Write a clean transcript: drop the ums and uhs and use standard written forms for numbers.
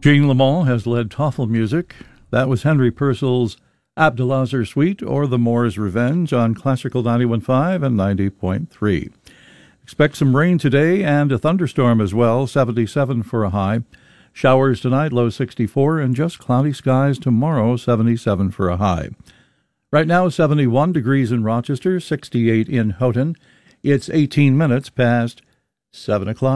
Gene Lamont has led Toffel music. That was Henry Purcell's Abdelazar Suite or The Moor's Revenge on Classical 91.5 and 90.3. Expect some rain today and a thunderstorm as well, 77 for a high. Showers tonight, low 64, and just cloudy skies tomorrow, 77 for a high. Right now, 71 degrees in Rochester, 68 in Houghton. It's 18 minutes past 7 o'clock.